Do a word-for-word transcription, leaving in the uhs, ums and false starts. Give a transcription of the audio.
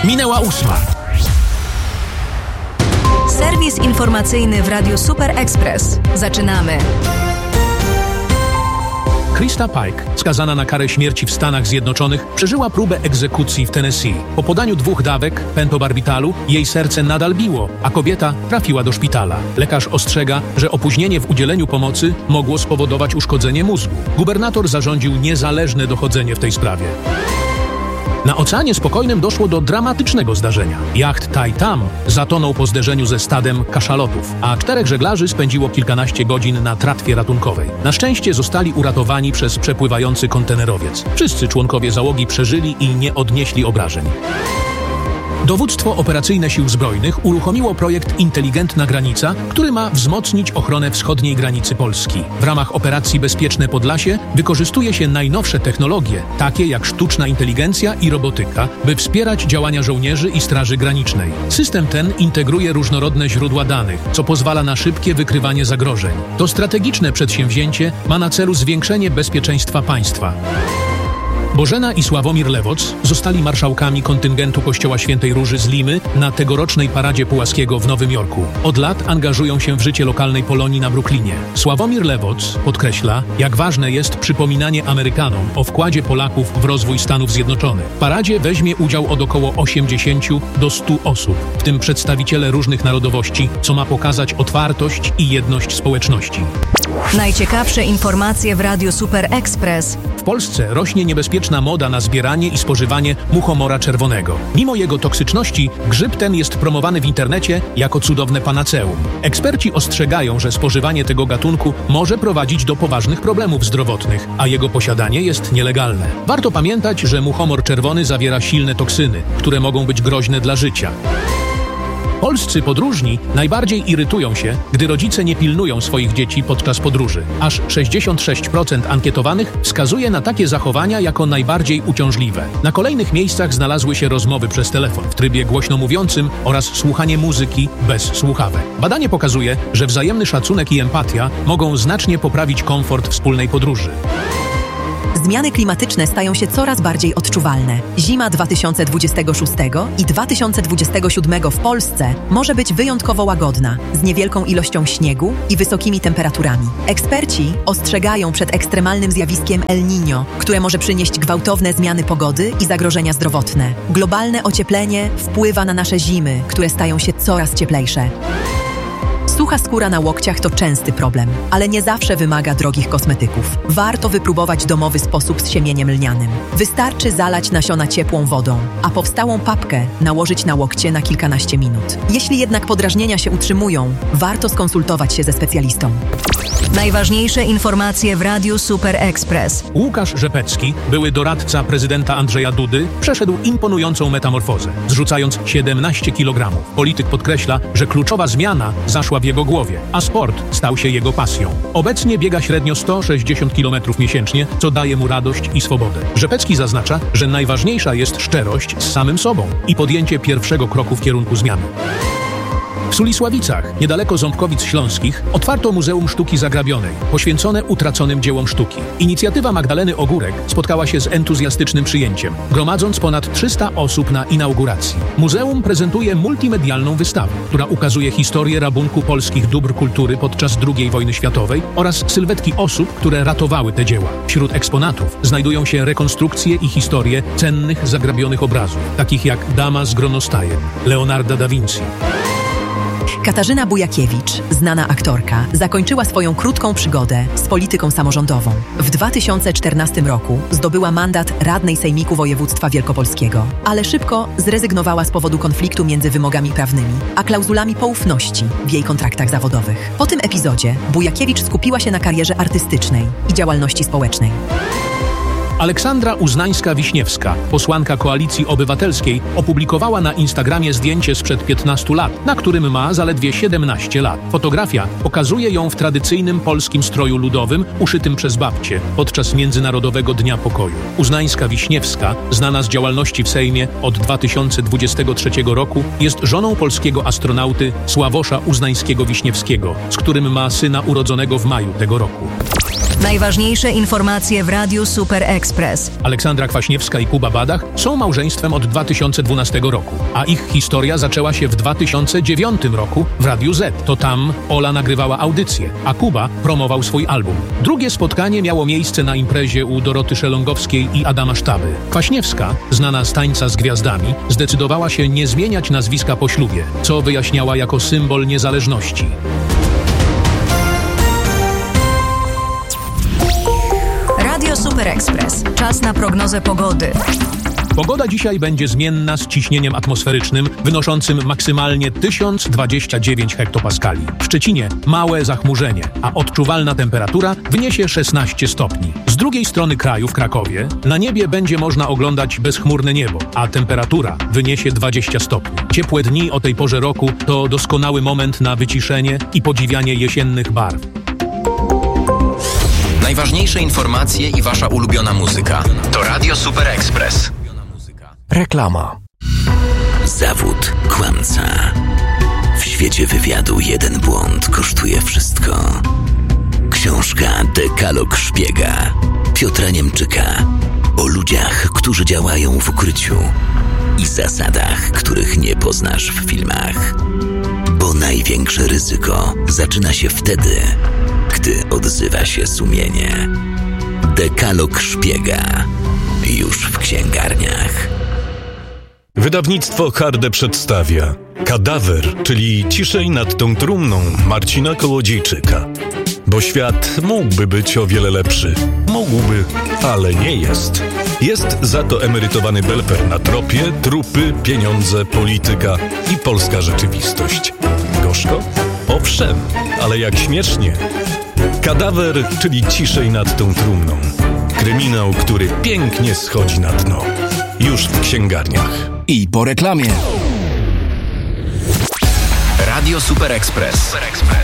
Minęła ósma. Serwis informacyjny w Radiu Super Express. Zaczynamy. Krista Pike, skazana na karę śmierci w Stanach Zjednoczonych, przeżyła próbę egzekucji w Tennessee. Po podaniu dwóch dawek pentobarbitalu jej serce nadal biło, a kobieta trafiła do szpitala. Lekarz ostrzega, że opóźnienie w udzieleniu pomocy mogło spowodować uszkodzenie mózgu. Gubernator zarządził niezależne dochodzenie w tej sprawie. Na Oceanie Spokojnym doszło do dramatycznego zdarzenia. Jacht Taitam zatonął po zderzeniu ze stadem kaszalotów, a czterech żeglarzy spędziło kilkanaście godzin na tratwie ratunkowej. Na szczęście zostali uratowani przez przepływający kontenerowiec. Wszyscy członkowie załogi przeżyli i nie odnieśli obrażeń. Dowództwo Operacyjne Sił Zbrojnych uruchomiło projekt Inteligentna Granica, który ma wzmocnić ochronę wschodniej granicy Polski. W ramach operacji Bezpieczne Podlasie wykorzystuje się najnowsze technologie, takie jak sztuczna inteligencja i robotyka, by wspierać działania żołnierzy i Straży Granicznej. System ten integruje różnorodne źródła danych, co pozwala na szybkie wykrywanie zagrożeń. To strategiczne przedsięwzięcie ma na celu zwiększenie bezpieczeństwa państwa. Bożena i Sławomir Lewoc zostali marszałkami kontyngentu Kościoła Świętej Róży z Limy na tegorocznej Paradzie Pułaskiego w Nowym Jorku. Od lat angażują się w życie lokalnej Polonii na Brooklynie. Sławomir Lewoc podkreśla, jak ważne jest przypominanie Amerykanom o wkładzie Polaków w rozwój Stanów Zjednoczonych. W paradzie weźmie udział od około osiemdziesięciu do stu osób, w tym przedstawiciele różnych narodowości, co ma pokazać otwartość i jedność społeczności. Najciekawsze informacje w Radiu Super Express. W Polsce rośnie niebezpieczna moda na zbieranie i spożywanie muchomora czerwonego. Mimo jego toksyczności, grzyb ten jest promowany w internecie jako cudowne panaceum. Eksperci ostrzegają, że spożywanie tego gatunku może prowadzić do poważnych problemów zdrowotnych, a jego posiadanie jest nielegalne. Warto pamiętać, że muchomor czerwony zawiera silne toksyny, które mogą być groźne dla życia. Polscy podróżni najbardziej irytują się, gdy rodzice nie pilnują swoich dzieci podczas podróży. Aż sześćdziesiąt sześć procent ankietowanych wskazuje na takie zachowania jako najbardziej uciążliwe. Na kolejnych miejscach znalazły się rozmowy przez telefon w trybie głośno mówiącym oraz słuchanie muzyki bez słuchawek. Badanie pokazuje, że wzajemny szacunek i empatia mogą znacznie poprawić komfort wspólnej podróży. Zmiany klimatyczne stają się coraz bardziej odczuwalne. Zima dwa tysiące dwudziestego szóstego i dwa tysiące dwudziestego siódmego w Polsce może być wyjątkowo łagodna, z niewielką ilością śniegu i wysokimi temperaturami. Eksperci ostrzegają przed ekstremalnym zjawiskiem El Niño, które może przynieść gwałtowne zmiany pogody i zagrożenia zdrowotne. Globalne ocieplenie wpływa na nasze zimy, które stają się coraz cieplejsze. Sucha skóra na łokciach to częsty problem, ale nie zawsze wymaga drogich kosmetyków. Warto wypróbować domowy sposób z siemieniem lnianym. Wystarczy zalać nasiona ciepłą wodą, a powstałą papkę nałożyć na łokcie na kilkanaście minut. Jeśli jednak podrażnienia się utrzymują, warto skonsultować się ze specjalistą. Najważniejsze informacje w Radiu Super Express. Łukasz Rzepecki, były doradca prezydenta Andrzeja Dudy, przeszedł imponującą metamorfozę, zrzucając siedemnaście kilogramów. Polityk podkreśla, że kluczowa zmiana zaszła w jego głowie, a sport stał się jego pasją. Obecnie biega średnio sto sześćdziesiąt kilometrów miesięcznie, co daje mu radość i swobodę. Rzepecki zaznacza, że najważniejsza jest szczerość z samym sobą i podjęcie pierwszego kroku w kierunku zmiany. W Sulisławicach, niedaleko Ząbkowic Śląskich, otwarto Muzeum Sztuki Zagrabionej, poświęcone utraconym dziełom sztuki. Inicjatywa Magdaleny Ogórek spotkała się z entuzjastycznym przyjęciem, gromadząc ponad trzysta osób na inauguracji. Muzeum prezentuje multimedialną wystawę, która ukazuje historię rabunku polskich dóbr kultury podczas drugiej wojny światowej oraz sylwetki osób, które ratowały te dzieła. Wśród eksponatów znajdują się rekonstrukcje i historie cennych zagrabionych obrazów, takich jak Dama z gronostajem, Leonarda da Vinci. Katarzyna Bujakiewicz, znana aktorka, zakończyła swoją krótką przygodę z polityką samorządową. W dwa tysiące czternastym roku zdobyła mandat radnej Sejmiku Województwa Wielkopolskiego, ale szybko zrezygnowała z powodu konfliktu między wymogami prawnymi a klauzulami poufności w jej kontraktach zawodowych. Po tym epizodzie Bujakiewicz skupiła się na karierze artystycznej i działalności społecznej. Aleksandra Uznańska-Wiśniewska, posłanka Koalicji Obywatelskiej, opublikowała na Instagramie zdjęcie sprzed piętnastu lat, na którym ma zaledwie siedemnaście lat. Fotografia pokazuje ją w tradycyjnym polskim stroju ludowym, uszytym przez babcię, podczas Międzynarodowego Dnia Pokoju. Uznańska-Wiśniewska, znana z działalności w Sejmie od dwa tysiące dwudziestego trzeciego roku, jest żoną polskiego astronauty Sławosza Uznańskiego-Wiśniewskiego, z którym ma syna urodzonego w maju tego roku. Najważniejsze informacje w Radiu Super Express. Express. Aleksandra Kwaśniewska i Kuba Badach są małżeństwem od dwa tysiące dwunastego roku, a ich historia zaczęła się w dwa tysiące dziewiątym roku w Radiu Z. To tam Ola nagrywała audycję, a Kuba promował swój album. Drugie spotkanie miało miejsce na imprezie u Doroty Szelongowskiej i Adama Sztaby. Kwaśniewska, znana z Tańca z Gwiazdami, zdecydowała się nie zmieniać nazwiska po ślubie, co wyjaśniała jako symbol niezależności. Radio Super Express. Czas na prognozę pogody. Pogoda dzisiaj będzie zmienna z ciśnieniem atmosferycznym wynoszącym maksymalnie tysiąc dwadzieścia dziewięć hektopaskali. W Szczecinie małe zachmurzenie, a odczuwalna temperatura wyniesie szesnaście stopni. Z drugiej strony kraju, w Krakowie, na niebie będzie można oglądać bezchmurne niebo, a temperatura wyniesie dwadzieścia stopni. Ciepłe dni o tej porze roku to doskonały moment na wyciszenie i podziwianie jesiennych barw. Najważniejsze informacje i wasza ulubiona muzyka to Radio Super Express. Reklama. Zawód kłamca. W świecie wywiadu jeden błąd kosztuje wszystko. Książka Dekalog Szpiega Piotra Niemczyka o ludziach, którzy działają w ukryciu i zasadach, których nie poznasz w filmach. Bo największe ryzyko zaczyna się wtedy, gdy odzywa się sumienie. Dekalog Szpiega już w księgarniach. Wydawnictwo Harde przedstawia Kadawer, czyli Ciszej nad tą trumną Marcina Kołodziejczyka. Bo świat mógłby być o wiele lepszy. Mógłby, ale nie jest. Jest za to emerytowany belper na tropie, trupy, pieniądze, polityka i polska rzeczywistość. Gorzko? Owszem, ale jak śmiesznie. Kadawer, czyli Ciszej nad tą trumną. Kryminał, który pięknie schodzi na dno. Już w księgarniach. I po reklamie. Radio Super Express.